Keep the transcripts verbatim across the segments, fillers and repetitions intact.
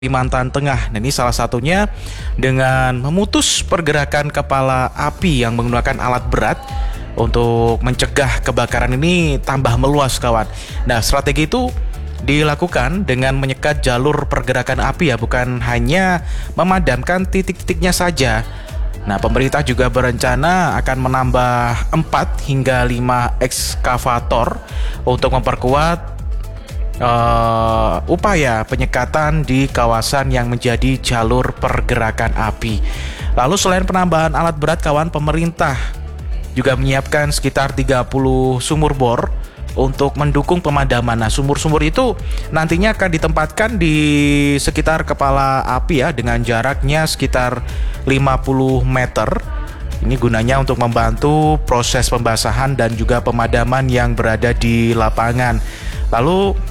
Kalimantan Tengah. Nah, ini salah satunya dengan memutus pergerakan kepala api yang menggunakan alat berat untuk mencegah kebakaran ini tambah meluas, kawan. Nah, strategi itu dilakukan dengan menyekat jalur pergerakan api ya, bukan hanya memadamkan titik-titiknya saja. Nah, pemerintah juga berencana akan menambah empat hingga lima ekskavator untuk memperkuat Uh, upaya penyekatan di kawasan yang menjadi jalur pergerakan api. Lalu selain penambahan alat berat, kawan, pemerintah juga menyiapkan sekitar tiga puluh sumur bor untuk mendukung pemadaman. Nah, sumur-sumur itu nantinya akan ditempatkan di sekitar kepala api ya, dengan jaraknya sekitar lima puluh meter. Ini gunanya untuk membantu proses pembasahan dan juga pemadaman yang berada di lapangan. Lalu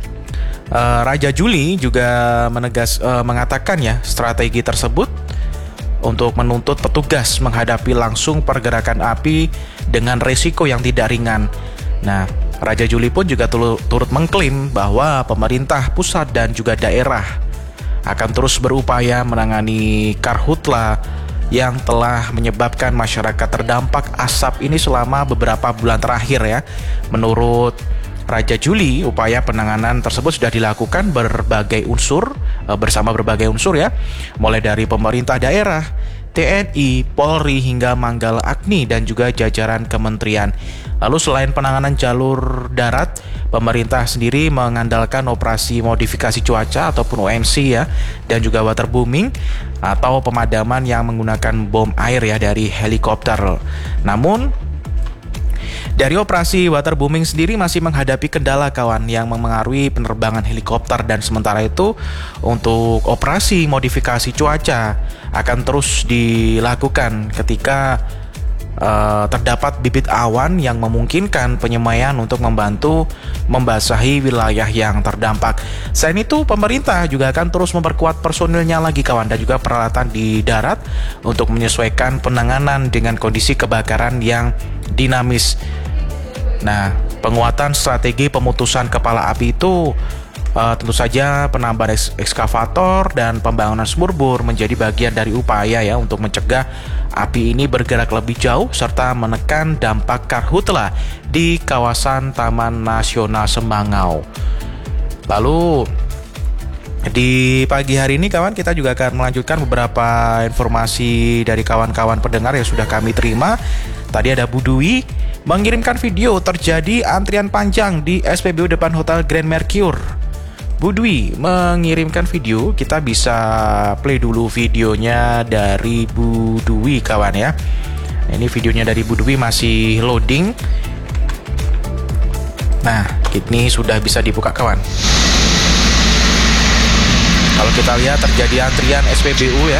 Uh, Raja Juli juga menegas uh, mengatakan ya, strategi tersebut untuk menuntut petugas menghadapi langsung pergerakan api dengan resiko yang tidak ringan. Nah, Raja Juli pun juga turut mengklaim bahwa pemerintah pusat dan juga daerah akan terus berupaya menangani karhutla yang telah menyebabkan masyarakat terdampak asap ini selama beberapa bulan terakhir ya. Menurut Raja Juli, upaya penanganan tersebut sudah dilakukan berbagai unsur bersama berbagai unsur ya, mulai dari pemerintah daerah, T N I, Polri hingga Manggala Agni dan juga jajaran kementerian. Lalu selain penanganan jalur darat, pemerintah sendiri mengandalkan operasi modifikasi cuaca ataupun O M C ya, dan juga waterbooming atau pemadaman yang menggunakan bom air ya dari helikopter. Namun dari operasi waterbooming sendiri masih menghadapi kendala, kawan, yang memengaruhi penerbangan helikopter, dan sementara itu untuk operasi modifikasi cuaca akan terus dilakukan ketika uh, terdapat bibit awan yang memungkinkan penyemaian untuk membantu membasahi wilayah yang terdampak. Selain itu, pemerintah juga akan terus memperkuat personilnya lagi, kawan, dan juga peralatan di darat untuk menyesuaikan penanganan dengan kondisi kebakaran yang dinamis. Nah, penguatan strategi pemutusan kepala api itu uh, tentu saja penambahan ekskavator dan pembangunan sumur bor menjadi bagian dari upaya ya untuk mencegah api ini bergerak lebih jauh serta menekan dampak karhutla di kawasan Taman Nasional Semangau. Lalu di pagi hari ini, kawan, kita juga akan melanjutkan beberapa informasi dari kawan-kawan pendengar yang sudah kami terima. Tadi ada Bu Dwi mengirimkan video terjadi antrian panjang di S P B U depan Hotel Grand Mercure. Bu Dwi mengirimkan video, kita bisa play dulu videonya dari Bu Dwi, kawan ya. Ini videonya dari Bu Dwi masih loading. Nah, ini sudah bisa dibuka, kawan. Kalau kita lihat terjadi antrian S P B U ya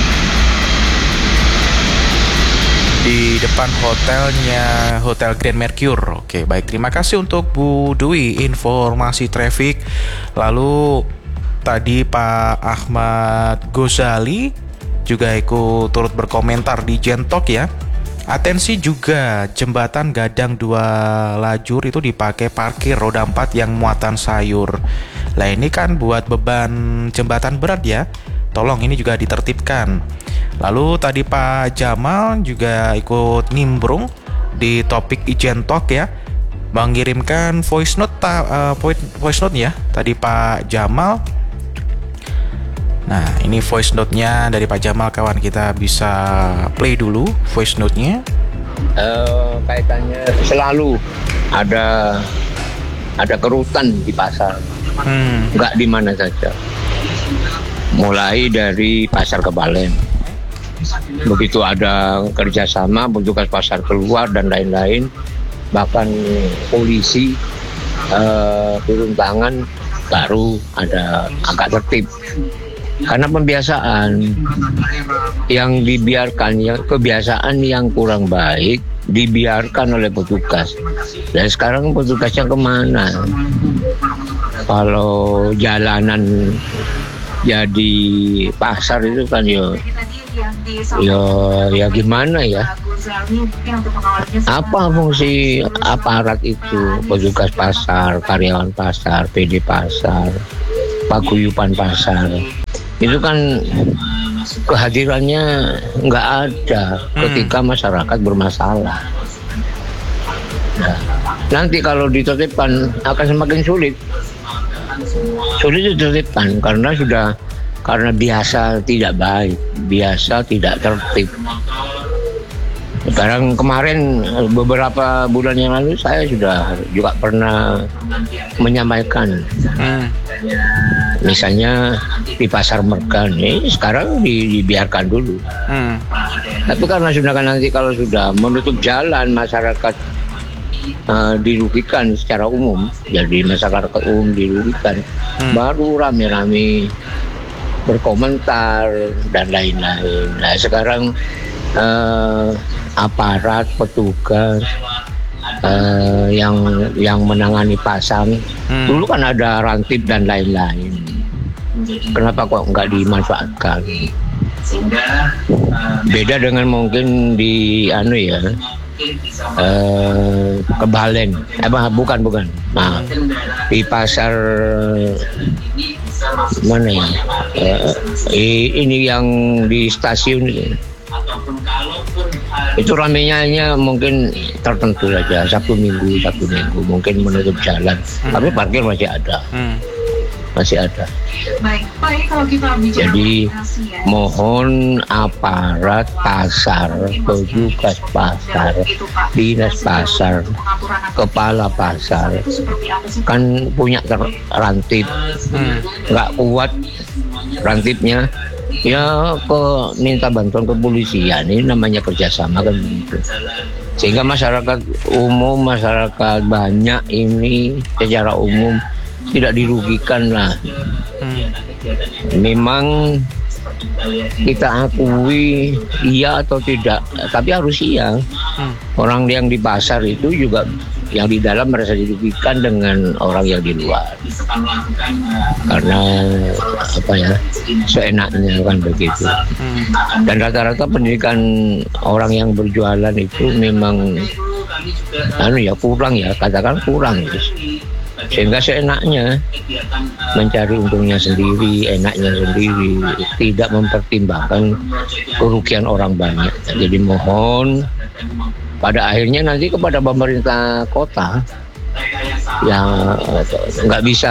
di depan hotelnya, Hotel Grand Mercure. Oke, baik, terima kasih untuk Bu Dwi informasi traffic. Lalu tadi Pak Ahmad Gozali juga ikut turut berkomentar di Jentok ya. Atensi juga, jembatan Gadang dua lajur itu dipakai parkir roda empat yang muatan sayur. Lah, ini kan buat beban jembatan berat ya. Tolong ini juga ditertibkan. Lalu tadi Pak Jamal juga ikut nimbrung di topik Ijen Talk ya, mengirimkan voice note uh, voice note ya tadi Pak Jamal. Nah, ini voice note-nya dari Pak Jamal, kawan, kita bisa play dulu voice note-nya. Uh, kaitannya selalu ada ada kerutan di pasar, hmm. nggak di mana saja. Mulai dari pasar Kebalen, begitu ada kerjasama petugas pasar keluar dan lain-lain, bahkan polisi uh, turun tangan, baru ada agak tertib. Karena pembiasaan yang dibiarkan, yang kebiasaan yang kurang baik dibiarkan oleh petugas. Dan sekarang petugasnya kemana? Kalau jalanan jadi pasar itu kan ya, ya, ya gimana ya? Apa fungsi aparat itu? Petugas pasar, karyawan pasar, P D pasar. paguyuban pasar. Itu kan kehadirannya nggak ada ketika masyarakat bermasalah. Nah, nanti kalau ditertibkan akan semakin sulit. Sulit ditertibkan karena sudah karena biasa tidak baik, biasa tidak tertib. Sekarang kemarin beberapa bulan yang lalu saya sudah juga pernah menyampaikan, hmm. misalnya di Pasar Mergan ini sekarang di, dibiarkan dulu. Hmm. Tapi karena sudah kan nanti kalau sudah menutup jalan masyarakat uh, dirugikan secara umum, jadi masyarakat umum dirugikan, hmm. baru rame-rame berkomentar dan lain-lain. Nah sekarang uh, aparat petugas uh, yang yang menangani pasang hmm. dulu kan ada rantip dan lain-lain. Kenapa kok nggak dimanfaatkan? Beda dengan mungkin di anu ya uh, Kebalen, eh bukan bukan. Nah di pasar mana ya? Uh, ini yang di stasiun itu. Itu ramenya hanya mungkin tertentu saja, Sabtu Minggu, Sabtu Minggu mungkin menutup jalan, hmm. tapi parkir masih ada, hmm. masih ada. Baik, baik kalau kita bicara. Jadi mohon aparat pasar, petugas pasar, dinas pasar, kepala pasar, kan punya rantip, nggak hmm. kuat rantipnya. Ya ke minta bantuan kepolisian, ini namanya kerjasama kan begitu. Sehingga masyarakat umum, masyarakat banyak ini secara umum tidak dirugikan lah. Hmm. Memang kita akui iya atau tidak, tapi harus iya. Hmm. Orang yang di pasar itu juga yang di dalam merasa dirugikan dengan orang yang di luar, karena apa ya, seenaknya kan begitu. Dan rata-rata pendidikan orang yang berjualan itu memang anu ya kurang ya, katakan kurang ya. Sehingga seenaknya mencari untungnya sendiri, enaknya sendiri, tidak mempertimbangkan kerugian orang banyak. Jadi mohon pada akhirnya nanti kepada pemerintah kota yang nggak bisa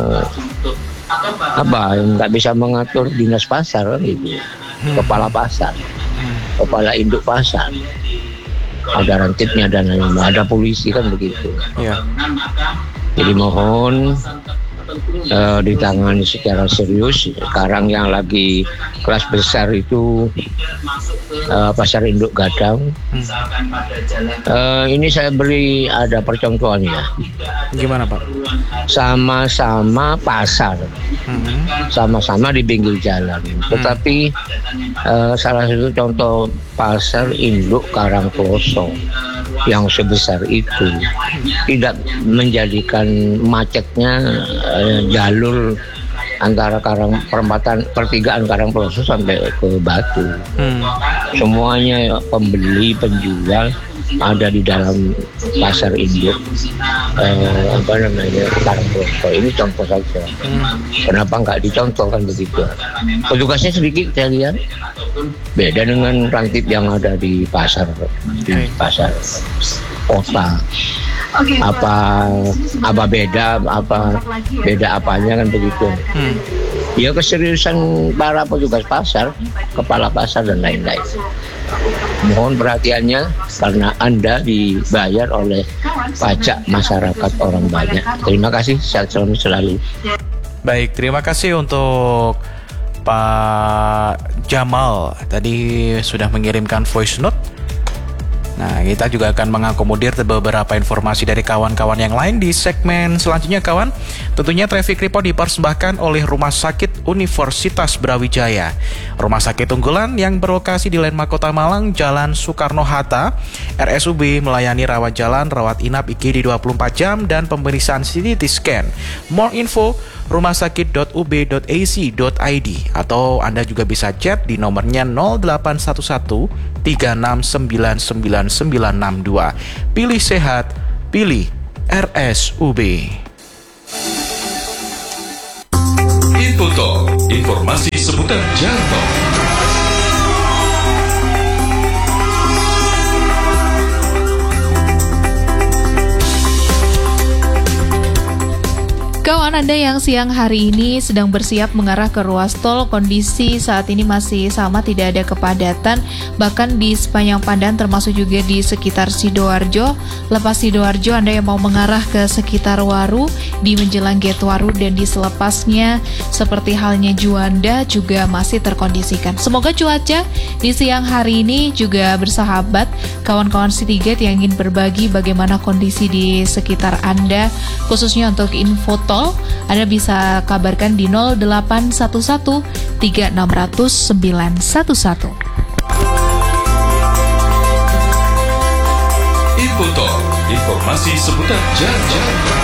apa, nggak bisa mengatur dinas pasar gitu, kepala pasar, kepala induk pasar, ada rantipnya dan ada polisi kan begitu. Ya. Jadi mohon uh, ditangani secara serius. Sekarang yang lagi kelas besar itu uh, pasar induk Gadang. Hmm. Uh, ini saya beri ada percontohannya. Gimana Pak? Sama-sama pasar, hmm. sama-sama di pinggir jalan. Hmm. Tetapi uh, salah satu contoh pasar induk Karangploso yang sebesar itu tidak menjadikan macetnya eh, jalur antara Karang perempatan pertigaan Karangploso sampai ke Batu. Hmm. Semuanya pembeli penjual ada di dalam pasar induk eh, apa namanya Karangploso. Ini contoh saja. Hmm. Kenapa nggak dicontohkan begitu? Petugasnya sedikit saya lihat. Beda dengan rantip yang ada di pasar di pasar kota. Apa apa beda apa beda apanya kan begitu. Hmm. Ya keseriusan para petugas pasar, kepala pasar dan lain-lain. Mohon perhatiannya karena Anda dibayar oleh pajak masyarakat orang banyak. Terima kasih, sehat selalu. Baik, terima kasih untuk Pak Jamal tadi sudah mengirimkan voice note. Nah, kita juga akan mengakomodir beberapa informasi dari kawan-kawan yang lain di segmen selanjutnya, kawan. Tentunya Traffic Report dipersembahkan oleh Rumah Sakit Universitas Brawijaya. Rumah sakit unggulan yang berlokasi di Landmark Kota Malang, Jalan Soekarno-Hatta. R S U B melayani rawat jalan, rawat inap I G D dua puluh empat jam, dan pemeriksaan C T scan. More info rumahsakit dot u b dot a c dot i d atau Anda juga bisa chat di nomornya nol delapan satu satu tiga enam sembilan sembilan sembilan enam dua. Pilih sehat, pilih R S U B. Infotol, informasi seputar jalan tol. Kawan Anda yang siang hari ini sedang bersiap mengarah ke ruas tol, kondisi saat ini masih sama, tidak ada kepadatan, bahkan di sepanjang Pandan termasuk juga di sekitar Sidoarjo. Lepas Sidoarjo, Anda yang mau mengarah ke sekitar Waru, di menjelang gate Waru dan di selepasnya seperti halnya Juanda juga masih terkondisikan. Semoga cuaca di siang hari ini juga bersahabat. Kawan-kawan Citygate yang ingin berbagi bagaimana kondisi di sekitar Anda, khususnya untuk Infotol, Anda bisa kabarkan di nol delapan satu satu tiga enam nol nol sembilan satu satu. Infotol, informasi seputar jalan.